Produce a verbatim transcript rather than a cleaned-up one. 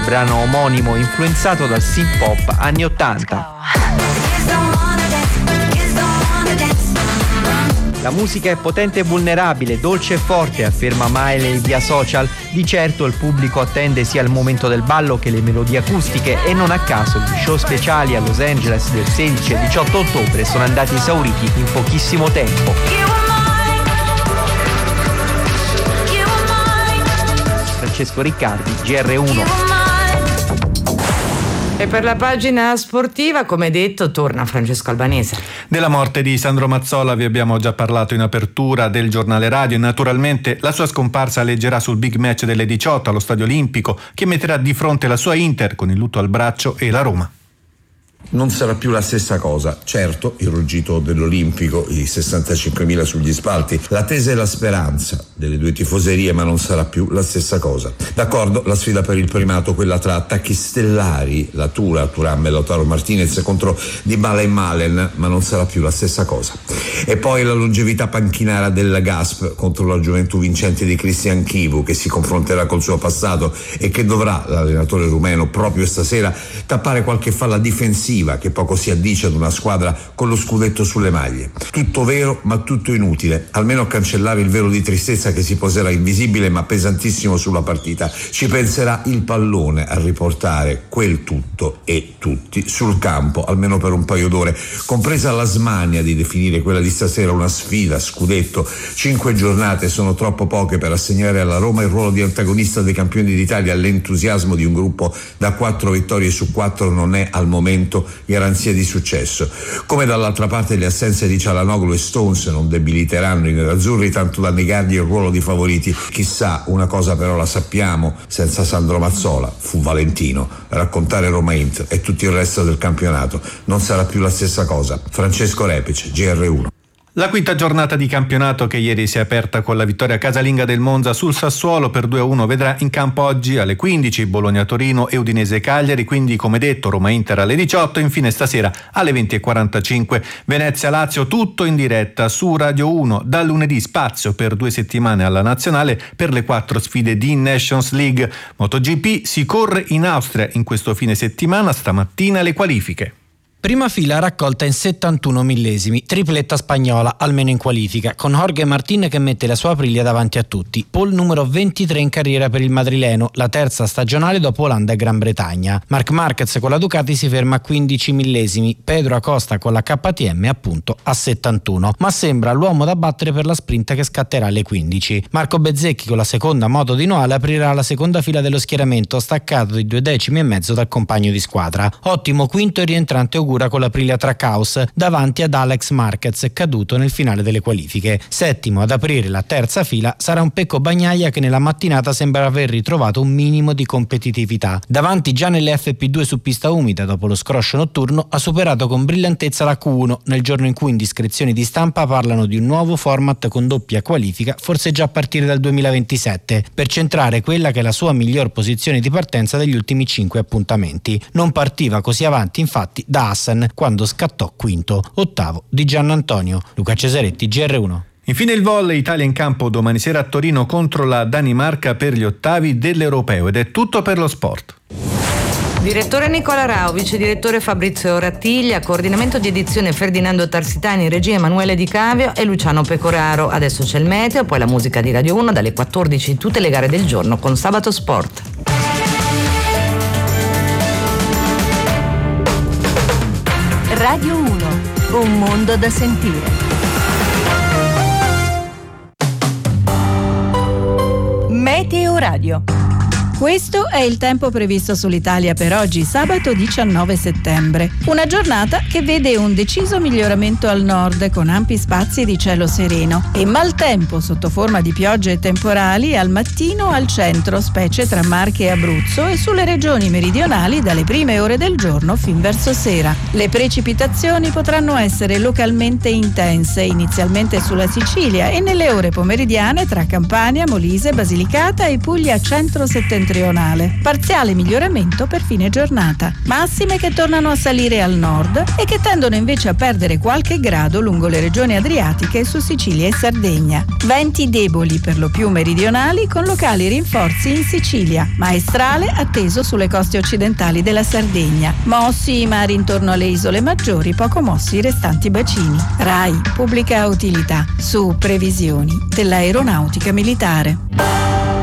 brano omonimo influenzato dal synth pop anni ottanta. La musica è potente e vulnerabile, dolce e forte, afferma Miley via social. Di certo il pubblico attende sia il momento del ballo che le melodie acustiche e non a caso gli show speciali a Los Angeles del sedici e diciotto ottobre sono andati esauriti in pochissimo tempo. Francesco Riccardi, G R uno. E per la pagina sportiva, come detto, torna Francesco Albanese. Della morte di Sandro Mazzola vi abbiamo già parlato in apertura del giornale radio e naturalmente la sua scomparsa leggerà sul big match delle diciotto allo Stadio Olimpico, che metterà di fronte la sua Inter con il lutto al braccio e la Roma. Non sarà più la stessa cosa, certo, il ruggito dell'Olimpico, i sessantacinquemila sugli spalti, l'attesa e la speranza delle due tifoserie, ma non sarà più la stessa cosa. D'accordo, la sfida per il primato, quella tra attacchi stellari, la Tura, Thuram e Lautaro Martinez contro Dybala e Malen, ma non sarà più la stessa cosa. E poi la longevità panchinara della Gasp contro la gioventù vincente di Cristian Chivu, che si confronterà col suo passato e che dovrà, l'allenatore rumeno, proprio stasera tappare qualche falla difensiva che poco si addice ad una squadra con lo scudetto sulle maglie. Tutto vero ma tutto inutile, almeno a cancellare il velo di tristezza che si poserà invisibile ma pesantissimo sulla partita. Ci penserà il pallone a riportare quel tutto e tutti sul campo, almeno per un paio d'ore, compresa la smania di definire quella di stasera una sfida, scudetto. Cinque giornate sono troppo poche per assegnare alla Roma il ruolo di antagonista dei campioni d'Italia. L'entusiasmo di un gruppo da quattro vittorie su quattro non è al momento garanzia di successo. Come dall'altra parte le assenze di Çalhanoğlu e Stones non debiliteranno i nerazzurri tanto da negargli il ruolo di favoriti. Chissà, una cosa però la sappiamo, senza Sandro Mazzola fu Valentino. Raccontare Roma Inter e tutto il resto del campionato non sarà più la stessa cosa. Francesco Repic, G R uno. La quinta giornata di campionato, che ieri si è aperta con la vittoria casalinga del Monza sul Sassuolo per due a uno, vedrà in campo oggi alle quindici Bologna-Torino e Udinese-Cagliari, quindi come detto Roma-Inter alle diciotto, infine stasera alle venti e quarantacinque Venezia-Lazio, tutto in diretta su Radio uno. Da lunedì spazio per due settimane alla nazionale per le quattro sfide di Nations League. MotoGP si corre in Austria in questo fine settimana, stamattina le qualifiche. Prima fila raccolta in settantuno millesimi, tripletta spagnola, almeno in qualifica, con Jorge Martín che mette la sua Aprilia davanti a tutti. Pole numero ventitré in carriera per il madrileno, la terza stagionale dopo Olanda e Gran Bretagna. Marc Marquez con la Ducati si ferma a quindici millesimi, Pedro Acosta con la K T M appunto a settantuno, ma sembra l'uomo da battere per la sprint che scatterà alle quindici. Marco Bezzecchi con la seconda moto di Noale aprirà la seconda fila dello schieramento, staccato di due decimi e mezzo dal compagno di squadra. Ottimo quinto e rientrante con l'Aprilia Trackhouse davanti ad Alex Marquez, caduto nel finale delle qualifiche. Settimo ad aprire la terza fila sarà un Pecco Bagnaia che nella mattinata sembra aver ritrovato un minimo di competitività. Davanti già nelle F P due su pista umida dopo lo scroscio notturno ha superato con brillantezza la Q uno nel giorno in cui indiscrezioni di stampa parlano di un nuovo format con doppia qualifica, forse già a partire dal duemilaventisette, per centrare quella che è la sua miglior posizione di partenza degli ultimi cinque appuntamenti. Non partiva così avanti infatti da Hassan quando scattò quinto. Ottavo di Giannantonio. Luca Cesaretti, G R uno. Infine il volley, Italia in campo domani sera a Torino contro la Danimarca per gli ottavi dell'Europeo, ed è tutto per lo sport. Direttore Nicola Rao, vice direttore Fabrizio Rattiglia, coordinamento di edizione Ferdinando Tarsitani, regia Emanuele Di Cavio e Luciano Pecoraro. Adesso c'è il meteo, poi la musica di Radio uno dalle quattordici, tutte le gare del giorno con Sabato Sport. Radio uno, un mondo da sentire. Meteo Radio. Questo è il tempo previsto sull'Italia per oggi, sabato diciannove settembre. Una giornata che vede un deciso miglioramento al nord con ampi spazi di cielo sereno e maltempo sotto forma di piogge e temporali al mattino al centro, specie tra Marche e Abruzzo, e sulle regioni meridionali dalle prime ore del giorno fin verso sera. Le precipitazioni potranno essere localmente intense, inizialmente sulla Sicilia e nelle ore pomeridiane tra Campania, Molise, Basilicata e Puglia centro-settentrionale. settentrionale. Parziale miglioramento per fine giornata. Massime che tornano a salire al nord e che tendono invece a perdere qualche grado lungo le regioni adriatiche su Sicilia e Sardegna. Venti deboli per lo più meridionali con locali rinforzi in Sicilia. Maestrale atteso sulle coste occidentali della Sardegna. Mossi i mari intorno alle isole maggiori, poco mossi i restanti bacini. RAI, pubblica utilità, su previsioni dell'aeronautica militare.